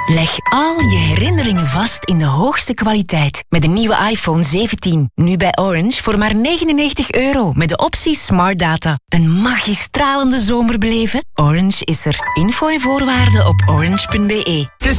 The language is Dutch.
Leg al je herinneringen vast in de hoogste kwaliteit met de nieuwe iPhone 17. Nu bij Orange voor maar €99 met de optie Smart Data. Een magistralende zomer beleven? Orange is er. Info en voorwaarden op orange.be.